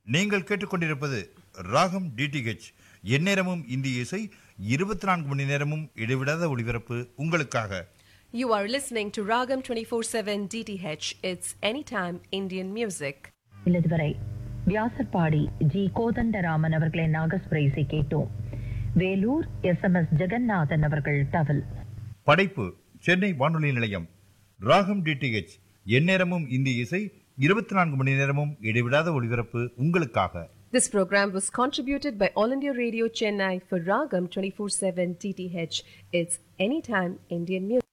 நீங்கள் கேட்டுக்கொண்டிருப்பது ராகம் டிடிஹெச். எந்நேரமும் இந்திய இசை, 24 மணி நேரமும் இடைவிடாத ஒளிபரப்பு உங்களுக்காக. You are listening to Ragam 24/7 DTH. It's anytime Indian music. இதுவரை வியாசர்பாடி ஜி கோதண்டராமன் அவர்களின் நாகஸ்வர இசை கேட்டோம். வேலூர் SMS ஜெகநாதன் அவர்கள் தவில். படைப்பு சென்னை வானொலி நிலையம். ராகம் டிடிஹெச். எந்நேரமும் இந்திய இசை, 24 மணி நேரமும் இடைவிடாத ஒளிபரப்பு உங்களுக்காக. This program was contributed by All India Radio Chennai for Ragam 24/7 DTH. It's anytime Indian music.